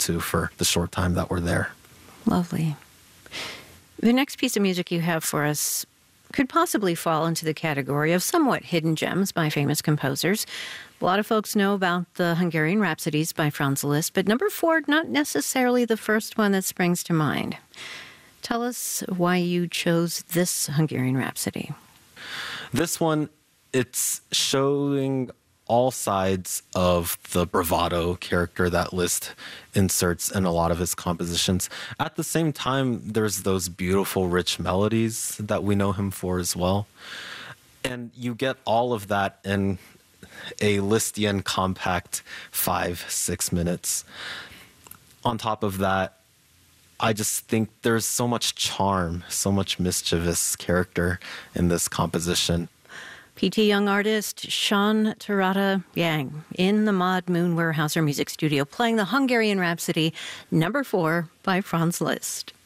to for the short time that we're there. Lovely. The next piece of music you have for us could possibly fall into the category of somewhat hidden gems by famous composers. A lot of folks know about the Hungarian Rhapsodies by Franz Liszt, but number 4, not necessarily the first one that springs to mind. Tell us why you chose this Hungarian Rhapsody. This one, it's showing all sides of the bravado character that Liszt inserts in a lot of his compositions. At the same time, there's those beautiful, rich melodies that we know him for as well. And you get all of that in a Lisztian compact 5-6 minutes. On top of that, I just think there's so much charm, so much mischievous character in this composition. P.T. Young artist Sean Tarada Yang in the Maud Moon Weyerhaeuser Music Studio playing the Hungarian Rhapsody, number 4 by Franz Liszt.